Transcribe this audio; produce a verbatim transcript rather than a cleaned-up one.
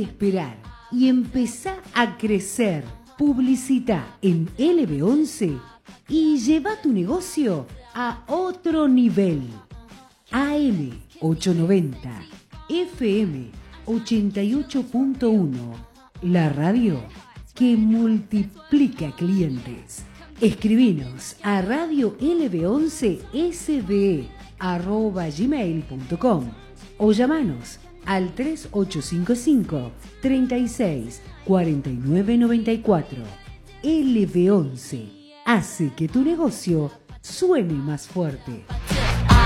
de esperar y empezá a crecer. Publicita en L B once y lleva tu negocio a otro nivel. A M ochocientos noventa, F M ochenta y ocho punto uno, la radio que multiplica clientes. Escribinos a radio L B once S B E arroba gmail punto com o llamanos al tres ocho cinco cinco, treinta y seis, cuarenta y nueve noventa y cuatro. L B once hace que tu negocio suene más fuerte.